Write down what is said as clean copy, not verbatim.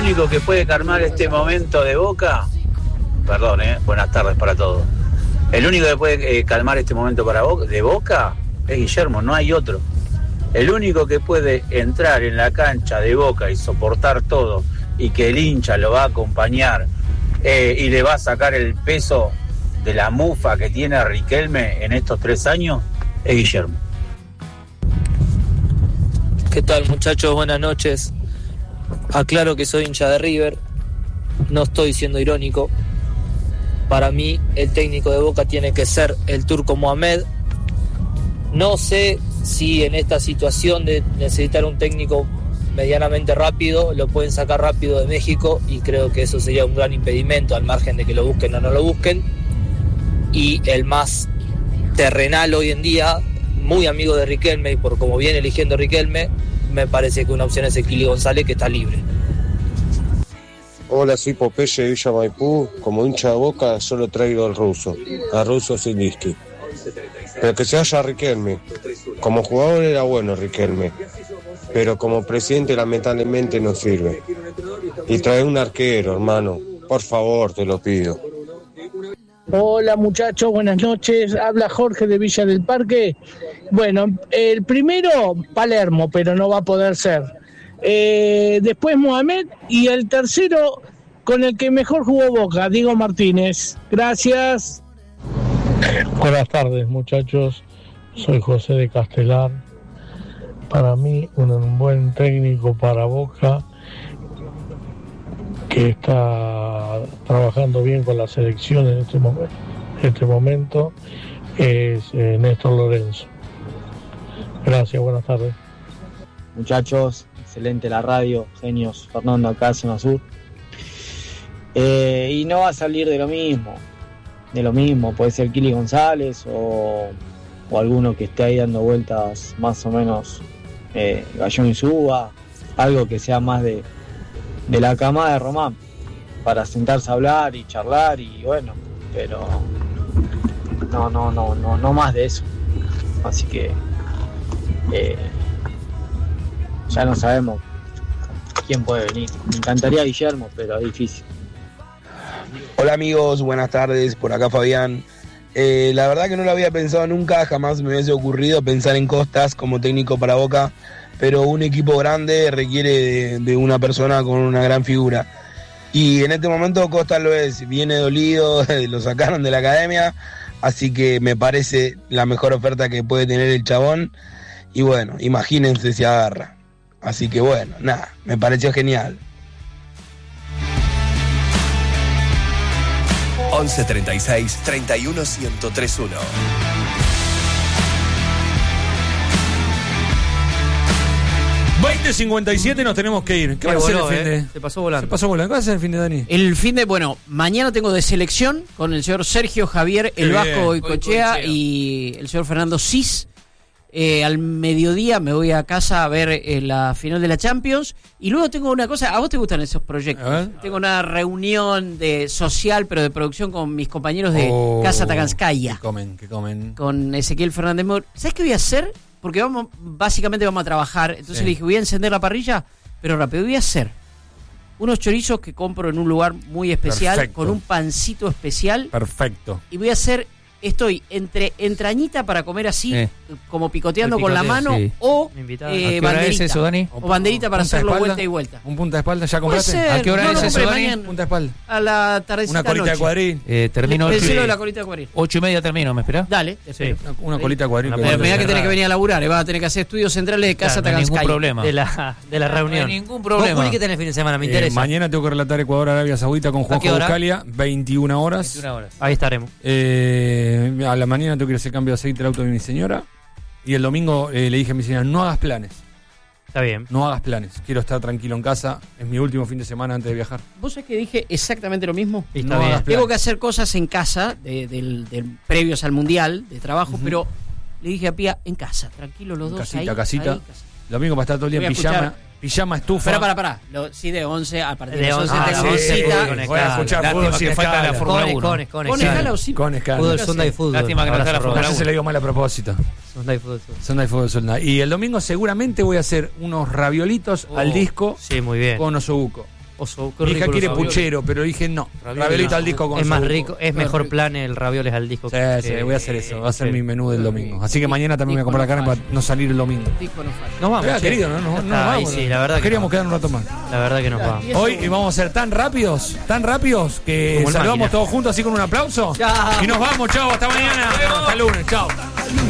único que puede calmar este momento de Boca, perdón, buenas tardes para todos. El único que puede calmar este momento de Boca es Guillermo, no hay otro. El único que puede entrar en la cancha de Boca y soportar todo y que el hincha lo va a acompañar y le va a sacar el peso de la mufa que tiene Riquelme en estos 3 años es Guillermo. ¿Qué tal, muchachos? Buenas noches. Aclaro que soy hincha de River, no estoy siendo irónico. Para mí el técnico de Boca tiene que ser el Turco Mohamed. No sé si en esta situación de necesitar un técnico medianamente rápido lo pueden sacar rápido de México, y creo que eso sería un gran impedimento, al margen de que lo busquen o no lo busquen. Y el más terrenal hoy en día, muy amigo de Riquelme, y por como viene eligiendo Riquelme, me parece que una opción es el Kili González, que está libre. Hola, soy Popeye de Villa Maipú. Como hincha de Boca solo traigo al ruso, a Russo Zielinski. Pero que se vaya Riquelme. Como jugador era bueno Riquelme, pero como presidente lamentablemente no sirve. Y trae un arquero, hermano, por favor, te lo pido. Hola muchachos, buenas noches. Habla Jorge de Villa del Parque. Bueno, el primero Palermo, pero no va a poder ser. Después Mohamed, y el tercero con el que mejor jugó Boca, Diego Martínez. Gracias. Buenas tardes, muchachos. Soy José de Castelar. Para mí, un buen técnico para Boca, que está trabajando bien con la selección en este momento, es Néstor Lorenzo. Gracias, buenas tardes. Muchachos, excelente la radio, genios. Fernando acá, Zona Sur. Y no va a salir de lo mismo, puede ser Kili González o alguno que esté ahí dando vueltas más o menos, Gallón y Suba, algo que sea más de la camada de Román, para sentarse a hablar y charlar, y bueno, pero no más de eso. Así que ya no sabemos quién puede venir. Me encantaría Guillermo, pero es difícil. Hola amigos, buenas tardes, por acá Fabián. La verdad que no lo había pensado nunca, jamás me hubiese ocurrido pensar en Costas como técnico para Boca, pero un equipo grande requiere de una persona con una gran figura. Y en este momento Costas lo es, viene dolido, lo sacaron de la academia, así que me parece la mejor oferta que puede tener el chabón. Y bueno, imagínense si agarra. Así que bueno, nada, me pareció genial. 11 36 31 1031. ...20:57 nos tenemos que ir. ¿Qué va a hacer el fin de? Se pasó volando. ¿Qué va a hacer el fin de, Dani? El fin de, bueno, mañana tengo de selección con el señor Sergio Javier El Vasco Goicoechea y el señor Fernando Cis. Al mediodía me voy a casa a ver la final de la Champions. Y luego tengo una cosa, ¿a vos te gustan esos proyectos? Tengo una reunión social, pero de producción, con mis compañeros de Casa Taganskaya. ¿Qué comen? Con Ezequiel Fernández Mor. ¿Sabés qué voy a hacer? Porque básicamente vamos a trabajar. Entonces le dije, voy a encender la parrilla, pero rápido, voy a hacer unos chorizos que compro en un lugar muy especial. Perfecto. Con un pancito especial. Perfecto. Y voy a hacer... Estoy entre entrañita para comer así, como picoteando con la mano, o banderita. Es eso, Dani? O banderita para hacerlo vuelta y vuelta. ¿Un punta de espalda ya compraste? ¿A qué hora es eso, Dani? Punta de espalda. A la tardecita. Una colita de cuadril. Termino el cielo de la colita de cuadril. 8:30 termino, ¿me esperás? Dale. Una colita de cuadril. Pero me da que tenés que venir a laburar, vas a tener que hacer estudios centrales de Casa Taganskaya. Ningún problema. De la reunión. No hay ningún problema. ¿Vos qué tenés el fin de semana? Me interesa. Mañana tengo que relatar Ecuador-Arabia Saudita con Juanjo Buscalia, 21 horas. 21 horas. Ahí estaremos. A la mañana tengo que ir a hacer cambio de aceite del auto de mi señora. Y el domingo le dije a mi señora, no hagas planes. Está bien. No hagas planes. Quiero estar tranquilo en casa. Es mi último fin de semana antes de viajar. ¿Vos sabés que dije exactamente lo mismo? No hagas planes. Tengo que hacer cosas en casa, previos al Mundial, de trabajo, pero le dije a Pía, en casa, tranquilo los dos. Casita. Ahí. Domingo para estar todo el día en pijama, estufa. Pará. Sí, de 11 a partir de 11 tengo cita. Voy a escuchar fútbol sin falta la Fórmula 1. Con escala o sin. Con escala. Fútbol, Sunday Fútbol. Lástima que no está la Fórmula 1. Se le dio mal a propósito. Sunday Fútbol. Y el domingo seguramente voy a hacer unos raviolitos al disco. Sí, muy bien. Con osobuco. Mi hija quiere puchero, pero dije no. Raviolito al disco con es más su- rico, es mejor plan el ravioles al disco. Sí, voy a hacer eso. Va a ser mi menú del domingo. Así que mañana también voy a comprar la carne para no salir el domingo. Nos vamos, Oiga, che. querido, no Ya está, nos ahí vamos. sí, la verdad que Queríamos no. quedar un rato más. La verdad que nos vamos. Hoy vamos a ser tan rápidos que Como el saludamos máquina. todos juntos así con un aplauso. Chao. Y nos vamos, chao, hasta mañana. Hasta el lunes, chao.